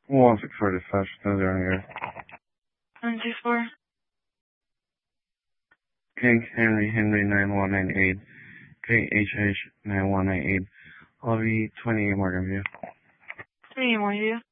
1645, still down here. 124. Hank Henry 9198. KHH 9198. LV 28 Morgan View. 28 Morgan View.